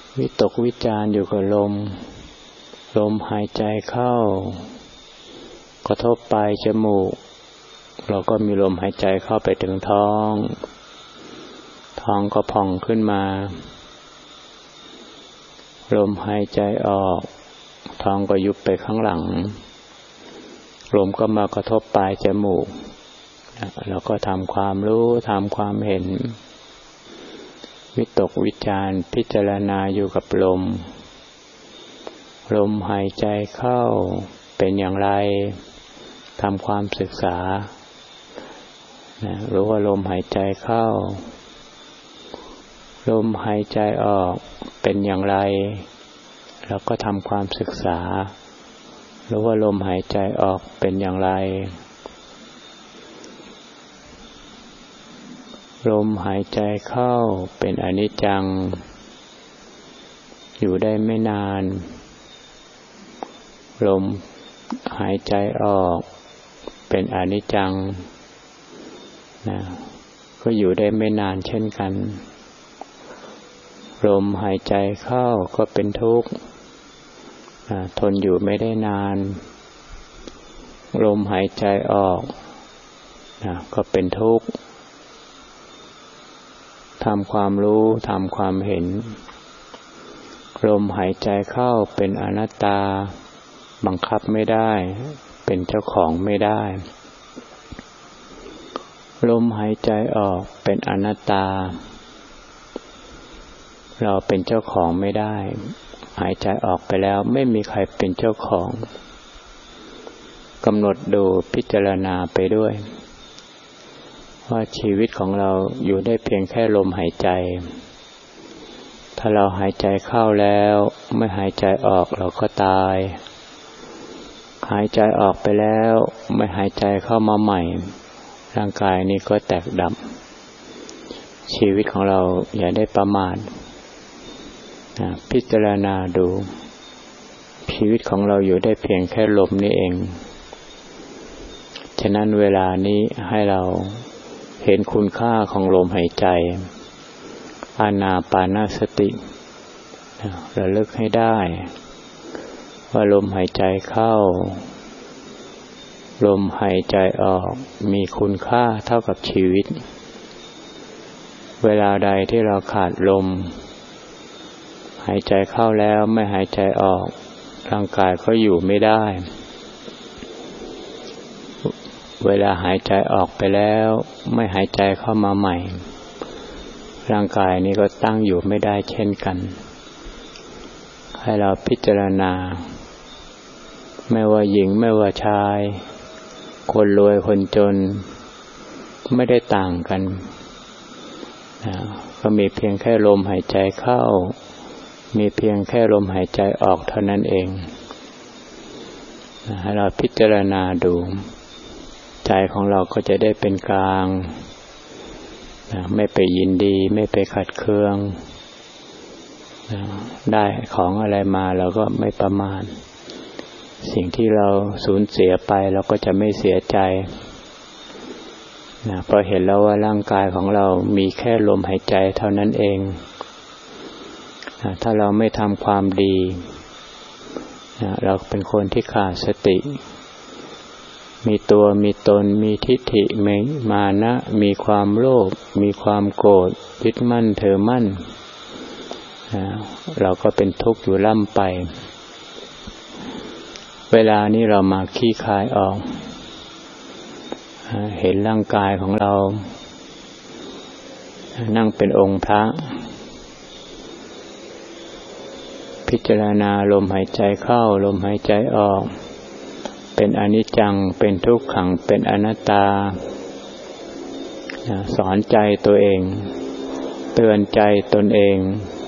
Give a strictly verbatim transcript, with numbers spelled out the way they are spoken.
วิตกวิจารอยู่กับลมลมหายใจเข้ากระทบปลายจมูกเราก็มีลมหายใจเข้าไปถึงท้องท้องก็ผ่องขึ้นมาลมหายใจออกท้องก็ยุบไปข้างหลังลมก็มากระทบปลายจมูกเราก็ทำความรู้ทำความเห็นวิตกวิจารพิจารณาอยู่กับลมลมหายใจเข้าเป็นอย่างไรทำความศึกษานะรู้ว่าลมหายใจเข้าลมหายใจออกเป็นอย่างไรแล้วก็ทำความศึกษารู้ว่าลมหายใจออกเป็นอย่างไรลมหายใจเข้าเป็นอนิจจังอยู่ได้ไม่นานลมหายใจออกเป็นอนิจจังนะก็อยู่ได้ไม่นานเช่นกันลมหายใจเข้าก็เป็นทุกข์ทนอยู่ไม่ได้นานลมหายใจออกนะก็เป็นทุกข์ทำความรู้ทำความเห็นลมหายใจเข้าเป็นอนัตตาบังคับไม่ได้เป็นเจ้าของไม่ได้ลมหายใจออกเป็นอนัตตาเราเป็นเจ้าของไม่ได้หายใจออกไปแล้วไม่มีใครเป็นเจ้าของกำหนดดูพิจารณาไปด้วยว่าชีวิตของเราอยู่ได้เพียงแค่ลมหายใจถ้าเราหายใจเข้าแล้วไม่หายใจออกเราก็ตายหายใจออกไปแล้วไม่หายใจเข้ามาใหม่ร่างกายนี้ก็แตกดับชีวิตของเราอย่าได้ประมาทพิจารณาดูชีวิตของเราอยู่ได้เพียงแค่ลมนี่เองฉะนั้นเวลานี้ให้เราเห็นคุณค่าของลมหายใจอานาปานสติระลึกให้ได้ว่าลมหายใจเข้าลมหายใจออกมีคุณค่าเท่ากับชีวิตเวลาใดที่เราขาดลมหายใจเข้าแล้วไม่หายใจออกร่างกายก็อยู่ไม่ได้เวลาหายใจออกไปแล้วไม่หายใจเข้ามาใหม่ร่างกายนี้ก็ตั้งอยู่ไม่ได้เช่นกันให้เราพิจารณาไม่ว่าหญิงไม่ว่าชายคนรวยคนจนไม่ได้ต่างกันนะก็มีเพียงแค่ลมหายใจเข้ามีเพียงแค่ลมหายใจออกเท่านั้นเองนะให้เราพิจารณาดูใจของเราก็จะได้เป็นกลางนะไม่ไปยินดีไม่ไปขัดเคืองนะได้ของอะไรมาเราก็ไม่ประมาทสิ่งที่เราสูญเสียไปเราก็จะไม่เสียใจนะเพราะเห็นแล้วว่าร่างกายของเรามีแค่ลมหายใจเท่านั้นเองนะถ้าเราไม่ทำความดีนะเราเป็นคนที่ขาดสติมีตัวมีตนมีทิฏฐิมีมานะมีความโลภมีความโกรธยึดมั่นถือมั่นนะเราก็เป็นทุกข์อยู่ล่ำไปเวลานี้เรามาขี้คายออกเห็นร่างกายของเรานั่งเป็นองค์พระพิจารณาลมหายใจเข้าลมหายใจออกเป็นอนิจจังเป็นทุกขังเป็นอนัตตาสอนใจตัวเองเตือนใจตนเอง